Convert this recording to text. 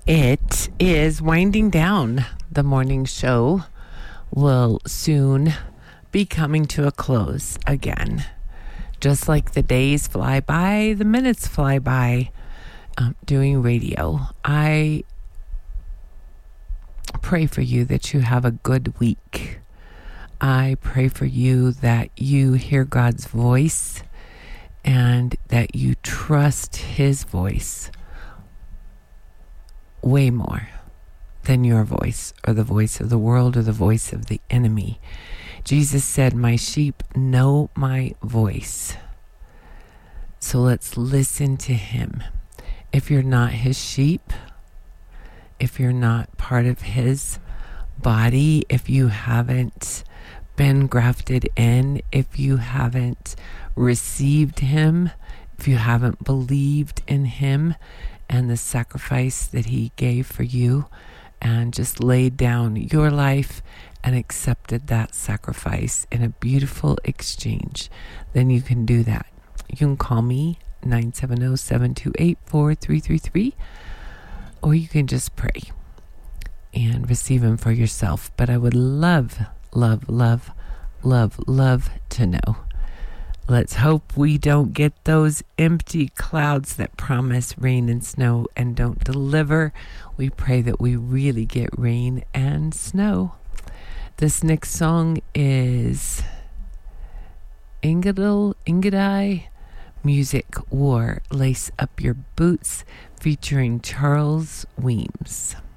It is winding down. The morning show will soon be coming to a close again. Just like the days fly by, the minutes fly by doing radio. I pray for you that you have a good week. I pray for you that you hear God's voice and that you trust His voice way more than your voice or the voice of the world or the voice of the enemy. Jesus said, "My sheep know my voice." So let's listen to Him. If you're not His sheep, if you're not part of His body, if you haven't been grafted in, if you haven't received Him, if you haven't believed in Him and the sacrifice that He gave for you and just laid down your life and accepted that sacrifice in a beautiful exchange, then you can do that. You can call me 970-728-4333, or you can just pray and receive Him for yourself. But I would love to know. Let's hope we don't get those empty clouds that promise rain and snow and don't deliver. We pray that we really get rain and snow. This next song is Ingedai Music War, Lace Up Your Boots, featuring Charles Weems.